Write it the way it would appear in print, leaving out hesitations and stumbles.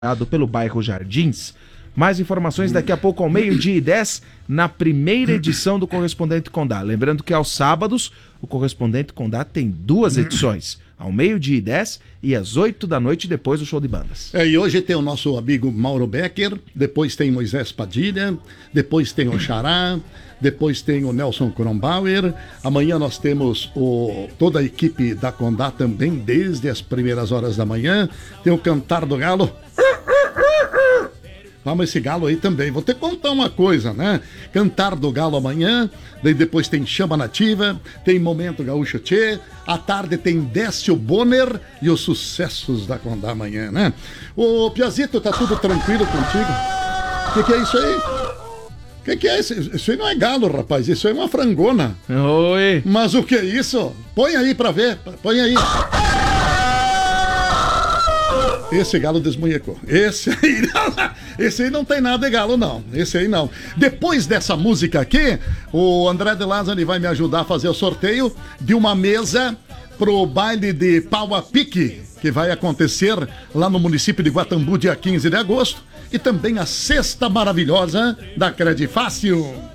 pelo bairro Jardins. Mais informações daqui a pouco ao 12:10 na primeira edição do Correspondente Condá. Lembrando que aos sábados o Correspondente Condá tem duas edições, ao 12:10 e às 8 da noite depois do show de bandas. E hoje tem o nosso amigo Mauro Becker, depois tem Moisés Padilha, depois tem o Xará, depois tem o Nelson Kronbauer. Amanhã nós temos toda a equipe da Condá também, desde as primeiras horas da manhã. Tem o Cantar do Galo. Vamos esse galo aí também. Vou te contar uma coisa, né? Cantar do Galo amanhã, daí depois tem Chama Nativa, tem Momento Gaúcho Tchê, à tarde tem Décio Bonner e os sucessos da Condá amanhã, né? Ô, Piazito, tá tudo tranquilo contigo? O que é isso aí? O que é isso? Isso aí não é galo, rapaz, isso aí é uma frangona. Oi! Mas o que é isso? Põe aí pra ver, põe aí. Esse galo desmunhecou. Esse aí não tem nada de galo, não. Esse aí não. Depois dessa música aqui, o André de Lázari vai me ajudar a fazer o sorteio de uma mesa pro baile de pau a pique, que vai acontecer lá no município de Guatambu, dia 15 de agosto. E também a cesta maravilhosa da Credifácil.